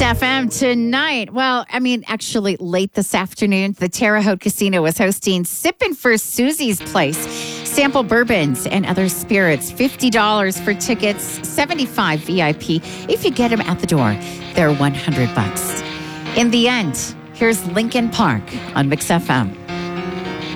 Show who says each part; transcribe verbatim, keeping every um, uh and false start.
Speaker 1: F M tonight. Well, I mean, actually, late this afternoon, the Terre Haute Casino was hosting Sippin' for Susie's Place. Sample bourbons and other spirits. fifty dollars for tickets, seventy-five V I P. If you get them at the door, they're one hundred bucks. In the end, here's Linkin Park on Mix F M.